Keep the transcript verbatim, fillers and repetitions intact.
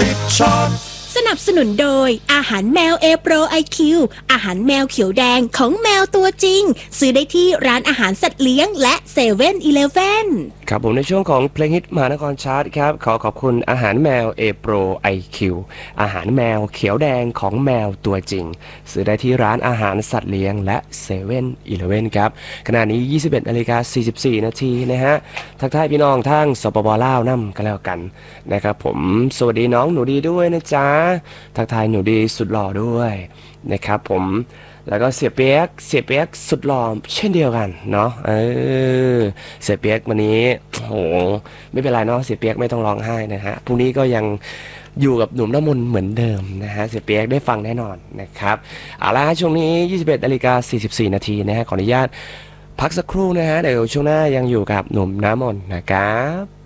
ติดชาร์ตสนับสนุนโดยอาหารแมวเอโปรไอคิวอาหารแมวเขียวแดงของแมวตัวจริงซื้อได้ที่ร้านอาหารสัตว์เลี้ยงและเซเว่นอีเลฟเว่นครับผมในช่วงของเพลงฮิตมหานครชาร์ตครับขอขอบคุณอาหารแมวเอโปรไอคิวอาหารแมวเขียวแดงของแมวตัวจริงซื้อได้ที่ร้านอาหารสัตว์เลี้ยงและเซเว่นอีเลฟเว่นครับขณะนี้ ยี่สิบเอ็ดนาฬิกาสี่สิบสี่นาทีนะฮะทักทายพี่น้องทั้งสปปลาวนั่มกันแล้วกันนะครับผมสวัสดีน้องหนูดีด้วยนะจ๊ะทักทายหนูดีสุดหล่อด้วยนะครับผมแล้วก็เสียเปียกเสียเปียกสุดหล่อเช่นเดียวกันเนาะเออเสียเปียกวันนี้โหไม่เป็นไรเนาะเสียเปียกไม่ต้องร้องไห้นะฮะพรุ่งนี้ก็ยังอยู่กับหนุ่มน้ำมนต์เหมือนเดิมนะฮะเสียเปียกได้ฟังแน่นอนนะครับเอาละช่วงนี้ ยี่สิบเอ็ดนาฬิกาสี่สิบสี่นาทีนะฮะขออนุญาตพักสักครู่นะฮะเดี๋ยวช่วงหน้ายังอยู่กับหนุ่มน้ำมนต์นะครับ